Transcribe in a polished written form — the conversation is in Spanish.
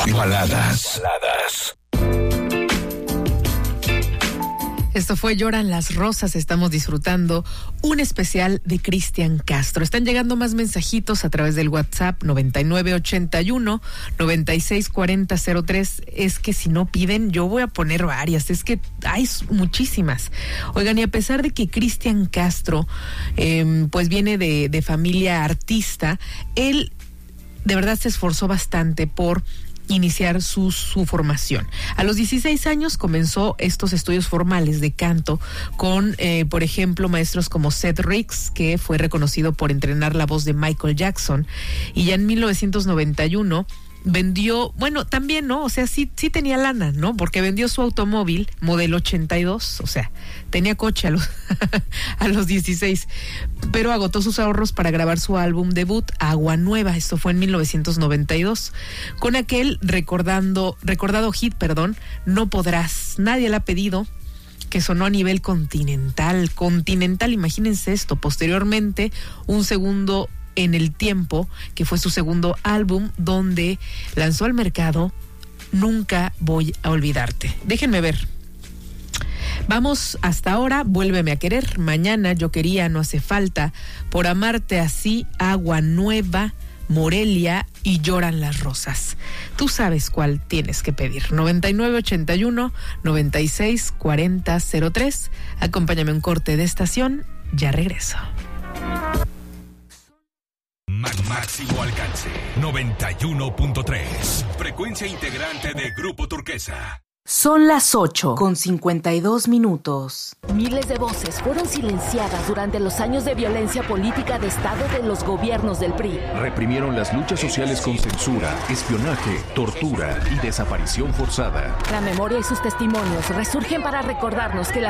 Baladas. Esto fue Lloran las Rosas. Estamos disfrutando un especial de Cristian Castro. Están llegando más mensajitos a través del WhatsApp 9981-964003. Es que si no piden, yo voy a poner varias. Es que hay muchísimas. Oigan, y a pesar de que Cristian Castro pues viene de familia artista, él de verdad se esforzó bastante por iniciar su formación. A los 16 años comenzó estos estudios formales de canto con, por ejemplo, maestros como Seth Riggs, que fue reconocido por entrenar la voz de Michael Jackson, y ya en 1991 vendió, bueno, también, ¿no? O sea, sí tenía lana, ¿no? Porque vendió su automóvil, modelo 82, o sea, tenía coche a los 16, pero agotó sus ahorros para grabar su álbum debut, Agua Nueva. Esto fue en 1992, con aquel recordado hit, No Podrás, Nadie la ha pedido, que sonó a nivel continental, imagínense esto. Posteriormente, un segundo en el tiempo, que fue su segundo álbum, donde lanzó al mercado Nunca Voy a Olvidarte. Déjenme ver. Vamos hasta ahora, Vuélveme a Querer, Mañana, Yo Quería, No Hace Falta, Por Amarte Así, Agua Nueva, Morelia y Lloran las Rosas. Tú sabes cuál tienes que pedir. 9981-964003. Acompáñame a un corte de estación. Ya regreso. Máximo alcance 91.3. Frecuencia integrante de Grupo Turquesa. Son las 8:52. Miles de voces fueron silenciadas durante los años de violencia política de Estado de los gobiernos del PRI. Reprimieron las luchas sociales con censura, espionaje, tortura y desaparición forzada. La memoria y sus testimonios resurgen para recordarnos que la